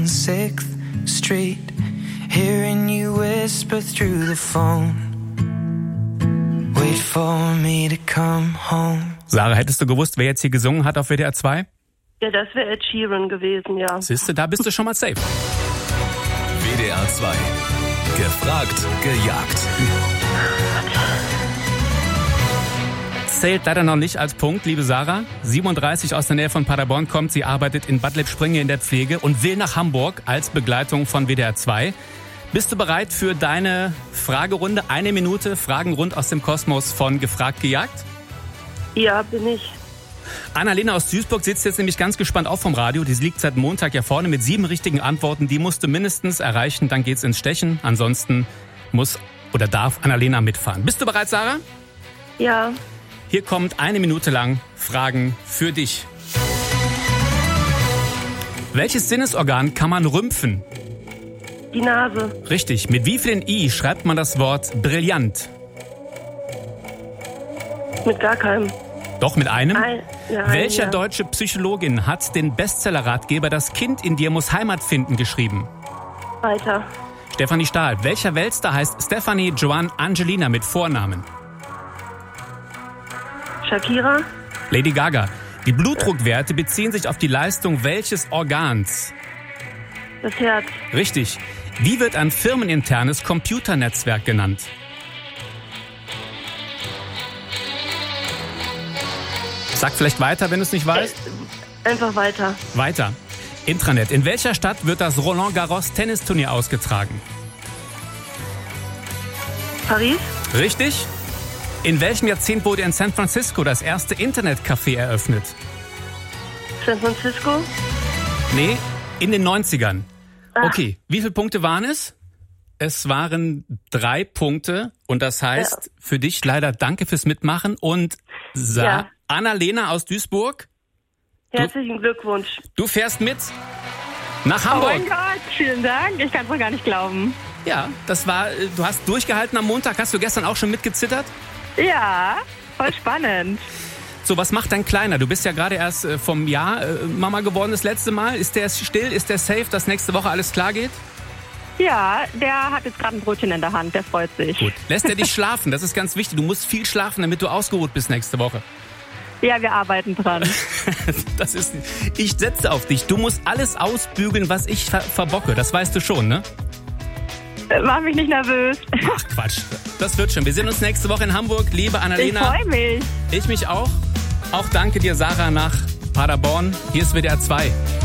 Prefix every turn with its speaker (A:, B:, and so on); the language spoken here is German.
A: 6th Street, hearing you whisper through the phone. Wait for me to come home.
B: Sarah, hättest du gewusst, wer jetzt hier gesungen hat auf WDR 2?
C: Ja, das wäre Ed Sheeran gewesen, ja.
B: Siehste, da bist du schon mal safe.
D: WDR 2. Gefragt, gejagt.
B: Zählt leider noch nicht als Punkt, liebe Sarah. 37 aus der Nähe von Paderborn kommt. Sie arbeitet in Bad Lippspringe in der Pflege und will nach Hamburg als Begleitung von WDR 2. Bist du bereit für deine Fragerunde? 1 Minute Fragen rund aus dem Kosmos von Gefragt, gejagt?
C: Ja, bin ich.
B: Annalena aus Duisburg sitzt jetzt nämlich ganz gespannt auf vom Radio. Die liegt seit Montag ja vorne mit 7 richtigen Antworten. Die musst du mindestens erreichen, dann geht's ins Stechen. Ansonsten muss oder darf Annalena mitfahren. Bist du bereit, Sarah?
C: Ja.
B: Hier kommt 1 Minute lang Fragen für dich. Welches Sinnesorgan kann man rümpfen?
C: Die Nase.
B: Richtig. Mit wie vielen I schreibt man das Wort brillant?
C: Mit gar keinem.
B: Doch, mit einem? Welcher
C: ja.
B: deutsche Psychologin hat den Bestsellerratgeber Das Kind in dir muss Heimat finden geschrieben?
C: Weiter.
B: Stefanie Stahl. Welcher Weltstar heißt Stephanie Joanne Angelina mit Vornamen?
C: Shakira.
B: Lady Gaga. Die Blutdruckwerte beziehen sich auf die Leistung welches Organs?
C: Das Herz.
B: Richtig. Wie wird ein firmeninternes Computernetzwerk genannt? Sag vielleicht weiter, wenn du es nicht weißt.
C: Einfach weiter.
B: Weiter. Intranet. In welcher Stadt wird das Roland Garros Tennisturnier ausgetragen?
C: Paris.
B: Richtig. In welchem Jahrzehnt wurde in San Francisco das erste Internetcafé eröffnet?
C: San Francisco.
B: Nee, in den 90ern.
C: Ah.
B: Okay, wie viele Punkte waren es? Es waren 3 Punkte und das heißt für dich leider danke fürs Mitmachen und Annalena aus Duisburg.
C: Herzlichen Glückwunsch.
B: Du fährst mit nach Hamburg.
E: Oh mein Gott, vielen Dank. Ich kann es wohl gar nicht glauben.
B: Ja, du hast durchgehalten am Montag. Hast du gestern auch schon mitgezittert?
E: Ja, voll spannend.
B: So, was macht dein Kleiner? Du bist ja gerade erst vom Jahr Mama geworden das letzte Mal. Ist der still? Ist der safe, dass nächste Woche alles klar geht?
E: Ja, der hat jetzt gerade ein Brötchen in der Hand. Der freut sich.
B: Gut. Lässt er dich schlafen? Das ist ganz wichtig. Du musst viel schlafen, damit du ausgeruht bist nächste Woche.
E: Ja, wir arbeiten dran.
B: Ich setze auf dich. Du musst alles ausbügeln, was ich verbocke. Das weißt du schon, ne?
E: Mach mich nicht nervös.
B: Ach Quatsch, das wird schon. Wir sehen uns nächste Woche in Hamburg. Liebe Annalena.
E: Ich freue mich.
B: Ich mich auch. Auch danke dir, Sarah, nach Paderborn. Hier ist WDR 2.